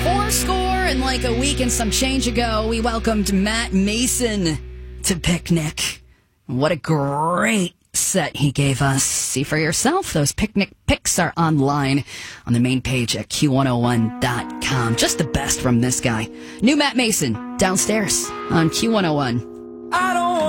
Fourscore and like a week and some change ago, we welcomed Matt Mason to Picnic. What a great set he gave us. See for yourself. Those Picnic pics are online on the main page at Q101.com. Just the best from this guy. New Matt Mason downstairs on Q101.